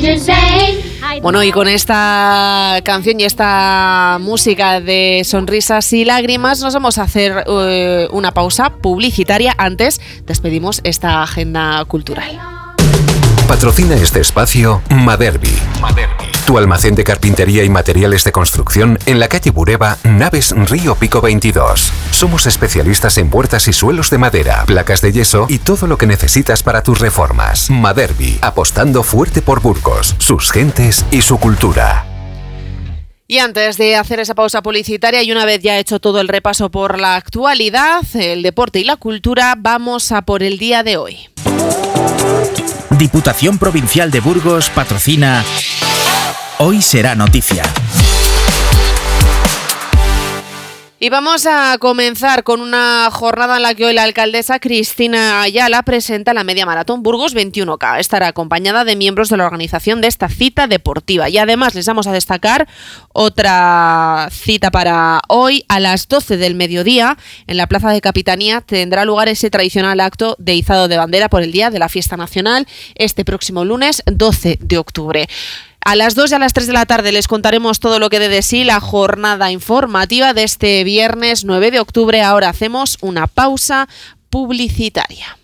Bueno, y con esta canción y esta música de sonrisas y lágrimas nos vamos a hacer una pausa publicitaria. Antes despedimos esta agenda cultural. Patrocina este espacio Maderbi, tu almacén de carpintería y materiales de construcción en la calle Bureba, Naves Río Pico 22. Somos especialistas en puertas y suelos de madera, placas de yeso y todo lo que necesitas para tus reformas. Maderbi, apostando fuerte por Burgos, sus gentes y su cultura. Y antes de hacer esa pausa publicitaria y una vez ya hecho todo el repaso por la actualidad, el deporte y la cultura, vamos a por el día de hoy. Diputación Provincial de Burgos patrocina Hoy será noticia. Y vamos a comenzar con una jornada en la que hoy la alcaldesa Cristina Ayala presenta la Media Maratón Burgos 21K. Estará acompañada de miembros de la organización de esta cita deportiva. Y además les vamos a destacar otra cita para hoy. A las 12 del mediodía, en la Plaza de Capitanía, tendrá lugar ese tradicional acto de izado de bandera por el Día de la Fiesta Nacional, este próximo lunes 12 de octubre. A las 2 y a las 3 de la tarde les contaremos todo lo que dé de sí la jornada informativa de este viernes 9 de octubre. Ahora hacemos una pausa publicitaria.